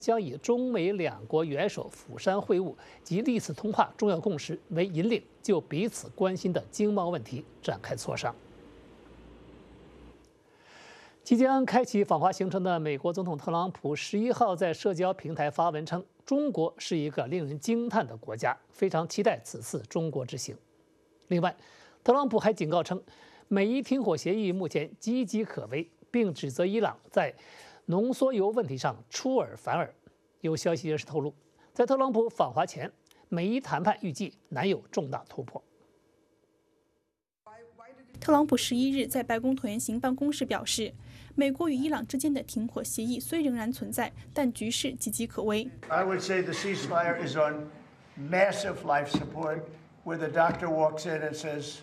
将以中美两国元首釜山会晤及历次通话重要共识为引领，就彼此关心的经贸问题展开磋商。即将开启访华行程的美国总统特朗普11号在社交平台发文称，中国是一个令人惊叹的国家，非常期待此次中国之行。另外，特朗普还警告称，美伊停火协议目前岌岌可危，并指责伊朗在浓缩铀问题上出尔反尔。有消息人士透露，在特朗普访华前，美伊谈判预计难有重大突破。 特朗普11日在白宫椭圆形办公室表示，美国与伊朗之间的停火协议虽仍然存在，但局势岌岌可危。 I would say the ceasefire is on massive life support, where the doctor walks in and says,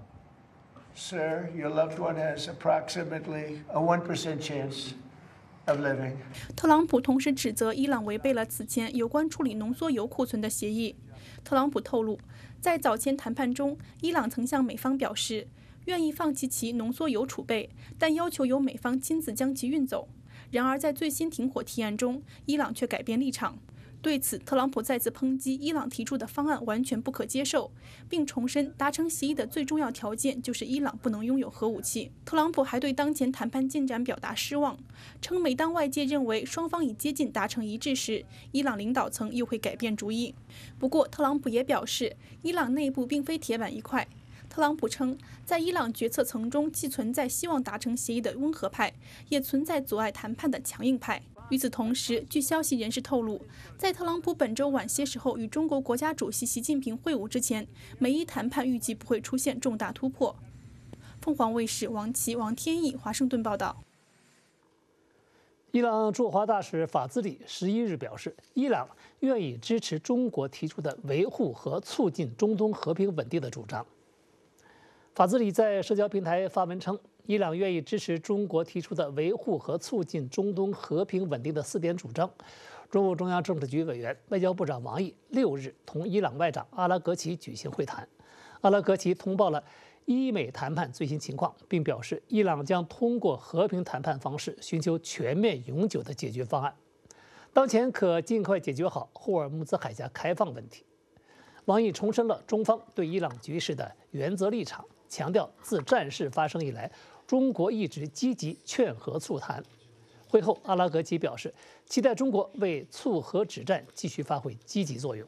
"Sir, your loved one has approximately a 1% chance of living." 特朗普同时指责伊朗违背了此前有关处理浓缩铀库存的协议。特朗普透露，在早前谈判中，伊朗曾向美方表示，愿意放弃其浓缩铀储备，但要求由美方亲自将其运走。然而，在最新停火提案中，伊朗却改变立场。对此，特朗普再次抨击伊朗提出的方案完全不可接受，并重申达成协议的最重要条件就是伊朗不能拥有核武器。特朗普还对当前谈判进展表达失望，称每当外界认为双方已接近达成一致时，伊朗领导层又会改变主意。不过，特朗普也表示，伊朗内部并非铁板一块。特朗普称，在伊朗决策层中，既存在希望达成协议的温和派，也存在阻碍谈判的强硬派。与此同时，据消息人士透露，在特朗普本周晚些时候与中国国家主席习近平会晤之前，美伊谈判预计不会出现重大突破。凤凰卫视王琦、王天翼华盛顿报道。 伊朗驻华大使法兹里11日表示，伊朗愿意支持中国提出的维护和促进中东和平稳定的主张。法兹里在社交平台发文称，伊朗愿意支持中国提出的维护和促进中东和平稳定的4点主张。中共中央政治局委员、外交部长王毅6日同伊朗外长阿拉格齐举行会谈。阿拉格齐通报了伊美谈判最新情况，并表示伊朗将通过和平谈判方式寻求全面永久的解决方案，当前可尽快解决好霍尔木兹海峡开放问题。王毅重申了中方对伊朗局势的原则立场，强调自战事发生以来，中国一直积极劝和促谈。会后，阿拉格齐表示，期待中国为促和止战继续发挥积极作用。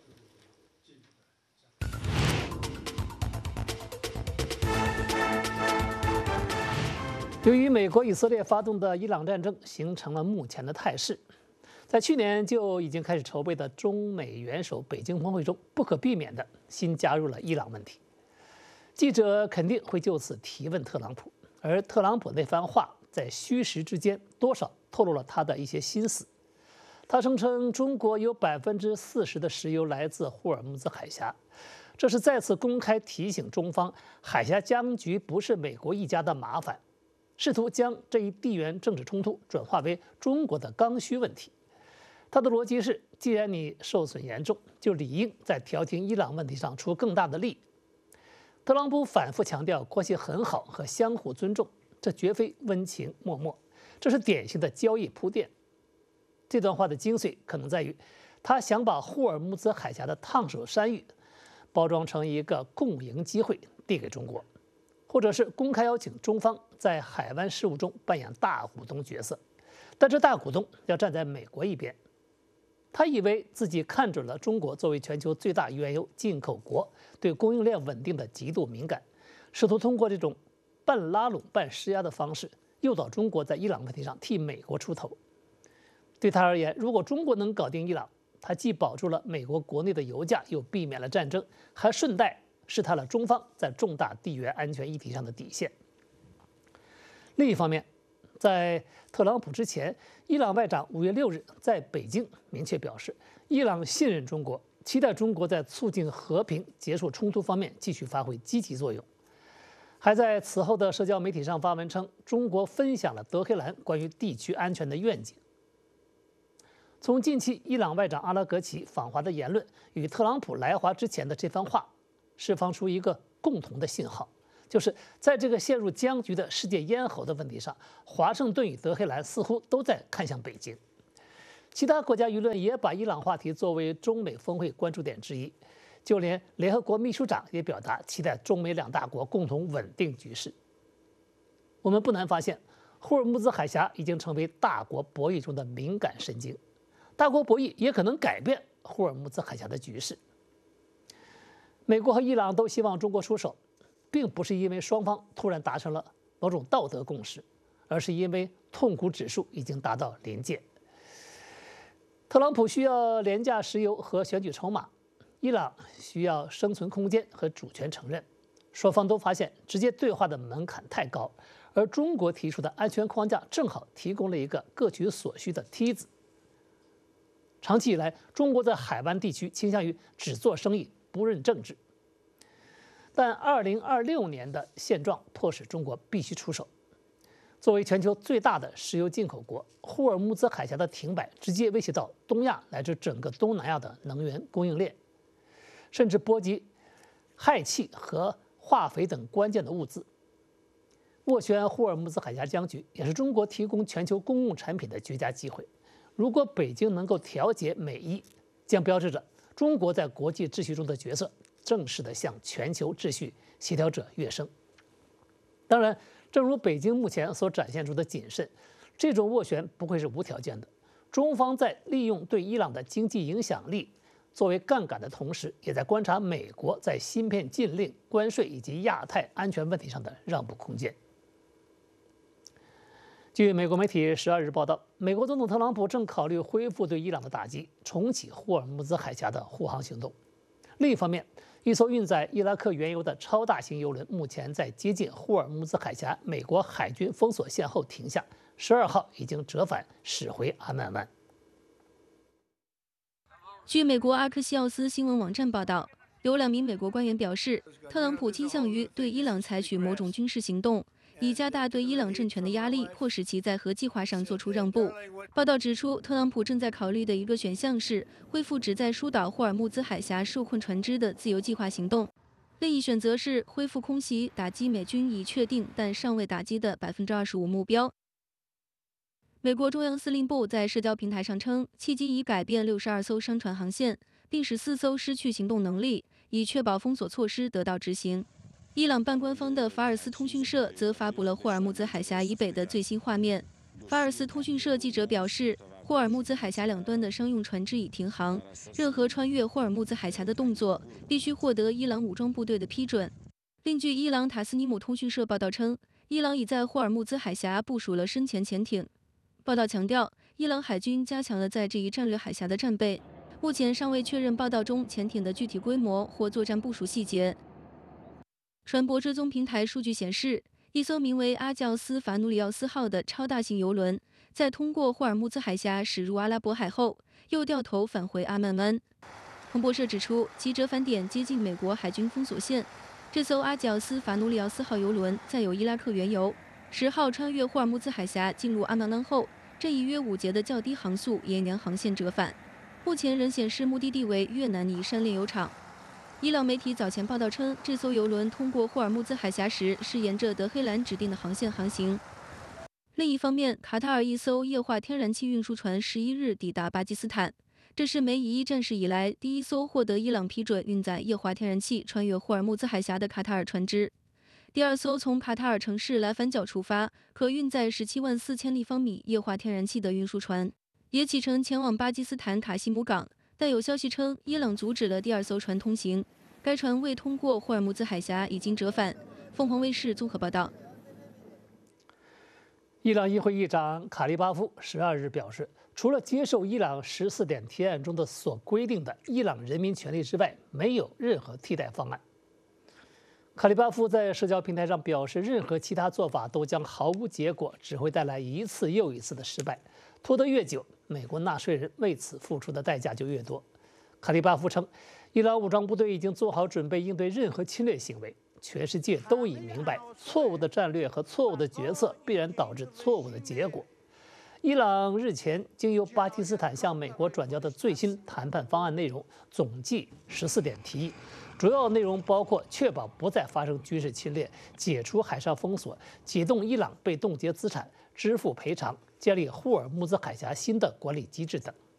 由于美国、以色列发动的伊朗战争形成了目前的态势，在去年就已经开始筹备的中美元首北京峰会中，不可避免地新加入了伊朗问题。记者肯定会就此提问特朗普，而特朗普那番话在虚实之间多少透露了他的一些心思。他声称中国有40%的石油来自霍尔木兹海峡，这是再次公开提醒中方，海峡僵局不是美国一家的麻烦，试图将这一地缘政治冲突转化为中国的刚需问题。他的逻辑是，既然你受损严重，就理应在调停伊朗问题上出更大的力。特朗普反复强调关系很好和相互尊重，这绝非温情脉脉，这是典型的交易铺垫。这段话的精髓可能在于，他想把霍尔木兹海峡的烫手山芋包装成一个共赢机会递给中国，或者是公开邀请中方在海湾事务中扮演大股东角色，但这大股东要站在美国一边。他以为自己看准了中国作为全球最大原油进口国，对供应链稳定的极度敏感，试图通过这种半拉拢半施压的方式，诱导中国在伊朗问题上替美国出头。对他而言，如果中国能搞定伊朗，他既保住了美国国内的油价，又避免了战争，还顺带试探了中方在重大地缘安全议题上的底线。另一方面，在特朗普之前，伊朗外长5月6日在北京明确表示，伊朗信任中国，期待中国在促进和平、结束冲突方面继续发挥积极作用。还在此后的社交媒体上发文称，中国分享了德黑兰关于地区安全的愿景。从近期伊朗外长阿拉格齐访华的言论与特朗普来华之前的这番话，释放出一个共同的信号，就是在这个陷入僵局的世界咽喉的问题上，华盛顿与德黑兰似乎都在看向北京。 其他国家舆论也把伊朗话题作为中美峰会关注点之一，就连联合国秘书长也表达期待中美两大国共同稳定局势。我们不难发现，霍尔木兹海峡已经成为大国博弈中的敏感神经，大国博弈也可能改变霍尔木兹海峡的局势。美国和伊朗都希望中国出手，并不是因为双方突然达成了某种道德共识，而是因为痛苦指数已经达到临界。特朗普需要廉价石油和选举筹码，伊朗需要生存空间和主权承认。双方都发现直接对话的门槛太高，而中国提出的安全框架正好提供了一个各取所需的梯子。长期以来，中国在海湾地区倾向于只做生意，不认政治。但2026年的现状迫使中国必须出手。作为全球最大的石油进口国，霍尔木兹海峡的停摆直接威胁到东亚乃至整个东南亚的能源供应链，甚至波及氦气和化肥等关键的物资。斡旋霍尔木兹海峡僵局也是中国提供全球公共产品的绝佳机会。如果北京能够调节美伊，将标志着中国在国际秩序中的角色正式的向全球秩序协调者跃升。当然，正如北京目前所展现出的谨慎，这种斡旋不会是无条件的。中方在利用对伊朗的经济影响力作为杠杆的同时，也在观察美国在芯片禁令、关税以及亚太安全问题上的让步空间。据美国媒体12日报道，美国总统特朗普正考虑恢复对伊朗的打击，重启霍尔木兹海峡的护航行动。另一方面，一艘运载伊拉克原油的超大型油轮目前在接近霍尔木兹海峡美国海军封锁线后停下，12号已经折返驶回阿曼湾。 据美国阿克西奥斯新闻网站报道，有2名美国官员表示，特朗普倾向于对伊朗采取某种军事行动，以加大对伊朗政权的压力，迫使其在核计划上做出让步。报道指出，特朗普正在考虑的一个选项是恢复旨在疏导霍尔木兹海峡受困船只的自由计划行动，另一选择是恢复空袭，打击美军已确定但尚未打击的25%目标。美国中央司令部在社交平台上称，契机已改变62艘商船航线，并使4艘失去行动能力，以确保封锁措施得到执行。伊朗半官方的法尔斯通讯社则发布了霍尔木兹海峡以北的最新画面。法尔斯通讯社记者表示，霍尔木兹海峡两端的商用船只已停航，任何穿越霍尔木兹海峡的动作必须获得伊朗武装部队的批准。另据伊朗塔斯尼姆通讯社报道称，伊朗已在霍尔木兹海峡部署了深潜潜艇。报道强调，伊朗海军加强了在这一战略海峡的战备，目前尚未确认报道中潜艇的具体规模或作战部署细节。船舶追踪平台数据显示，一艘名为阿教斯法努里奥斯号的超大型油轮，在通过霍尔木兹海峡驶入阿拉伯海后，又掉头返回阿曼湾。彭博社指出，其折返点接近美国海军封锁线。这艘阿教斯法努里奥斯号油轮载有伊拉克原油，10号穿越霍尔木兹海峡进入阿曼湾后，这一约5节的较低航速沿沿航线折返，目前仍显示目的地为越南尼山炼油厂。伊朗媒体早前报道称，这艘油轮通过霍尔木兹海峡时是沿着德黑兰指定的航线航行。另一方面，卡塔尔一艘液化天然气运输船11日抵达巴基斯坦，这是美以伊战事以来第一艘获得伊朗批准运载液化天然气穿越霍尔木兹海峡的卡塔尔船只。第2艘从卡塔尔城市莱凡角出发，可运载174000立方米液化天然气的运输船，也启程前往巴基斯坦卡西姆港。但有消息称，伊朗阻止了第2艘船通行，该船未通过霍尔木兹海峡，已经折返。凤凰卫视综合报道。 伊朗议会议长卡利巴夫12日表示，除了接受伊朗14点提案中的所规定的伊朗人民权利之外，没有任何替代方案。卡利巴夫在社交平台上表示，任何其他做法都将毫无结果，只会带来一次又一次的失败。拖得越久，美国纳税人为此付出的代价就越多。卡利巴夫称，伊朗武装部队已经做好准备应对任何侵略行为。全世界都已明白，错误的战略和错误的决策必然导致错误的结果。伊朗日前经由巴基斯坦向美国转交的最新谈判方案内容总计14点提议，主要内容包括确保不再发生军事侵略、解除海上封锁、启动伊朗被冻结资产、支付赔偿、建立霍尔木兹海峡新的管理机制等。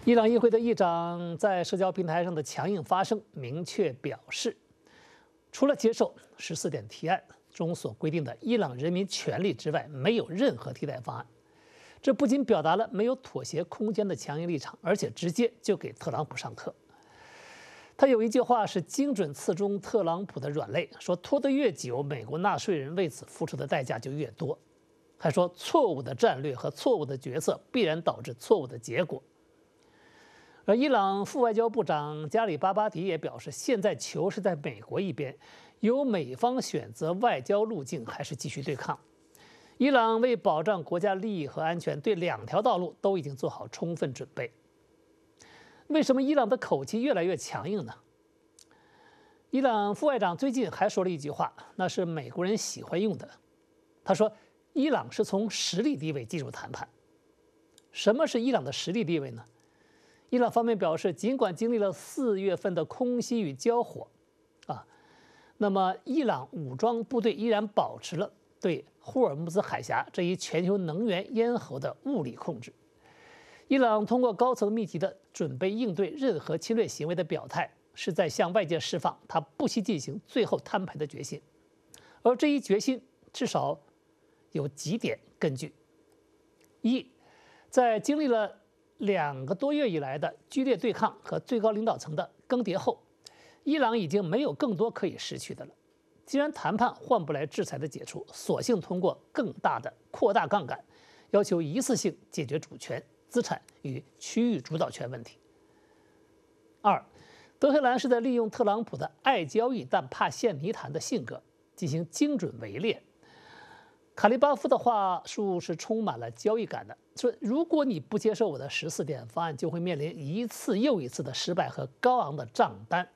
伊朗议会的议长在社交平台上的强硬发声，明确表示，除了接受14点提案中所规定的伊朗人民权利之外，没有任何替代方案。这不仅表达了没有妥协空间的强硬立场，而且直接就给特朗普上课。他有一句话是精准刺中特朗普的软肋，说拖得越久，美国纳税人为此付出的代价就越多。还说错误的战略和错误的决策必然导致错误的结果。而伊朗副外交部长加里巴巴迪也表示，现在球是在美国一边，由美方选择外交路径还是继续对抗。伊朗为保障国家利益和安全，对2条道路都已经做好充分准备。为什么伊朗的口气越来越强硬呢？伊朗副外长最近还说了一句话，那是美国人喜欢用的。他说，伊朗是从实力地位进入谈判。什么是伊朗的实力地位呢？伊朗方面表示，尽管经历了4月份的空袭与交火，那么伊朗武装部队依然保持了对霍尔木兹海峡这一全球能源咽喉的物理控制。伊朗通过高层密集的准备应对任何侵略行为的表态，是在向外界释放他不惜进行最后摊牌的决心。而这一决心至少有几点根据：一，在经历了2个多月以来的剧烈对抗和最高领导层的更迭后，伊朗已经没有更多可以失去的了。既然谈判换不来制裁的解除，索性通过更大的扩大杠杆，要求一次性解决主权、资产与区域主导权问题。2，德黑兰是在利用特朗普的爱交易但怕陷泥潭的性格进行精准围猎。卡利巴夫的话术是充满了交易感的，说如果你不接受我的14点方案，就会面临一次又一次的失败和高昂的账单。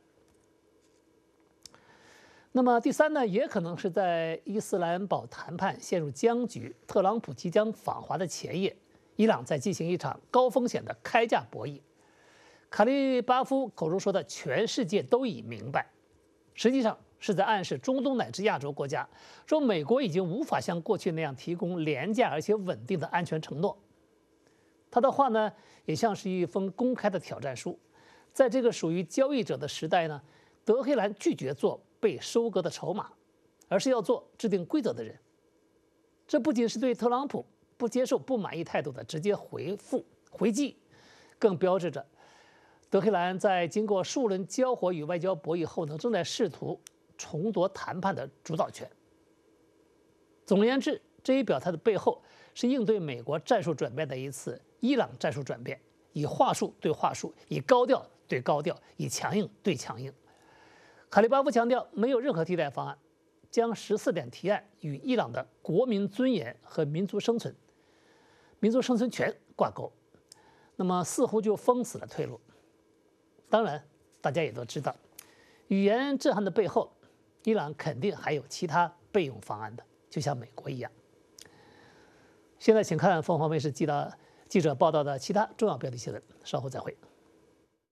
那么第3呢，也可能是在伊斯兰堡谈判陷入僵局，特朗普即将访华的前夜，伊朗在进行一场高风险的开价博弈。卡利巴夫口中说的全世界都已明白，实际上是在暗示中东乃至亚洲国家，说美国已经无法像过去那样提供廉价而且稳定的安全承诺。他的话呢，也像是一封公开的挑战书。在这个属于交易者的时代呢，德黑兰拒绝做被收割的筹码，而是要做制定规则的人。这不仅是对特朗普不接受不满意态度的直接回击，更标志着德黑兰在经过数轮交火与外交博弈后呢，正在试图重夺谈判的主导权。总而言之，这一表态的背后是应对美国战术转变的一次伊朗战术转变，以话术对话术，以高调对高调，以强硬对强硬。卡利巴夫强调，没有任何替代方案，将14点提案与伊朗的国民尊严和民族生存权挂钩，那么似乎就封死了退路。当然，大家也都知道，语言震撼的背后，伊朗肯定还有其他备用方案的，就像美国一样。现在请看凤凰卫视记者报道的其他重要标题新闻，稍后再会。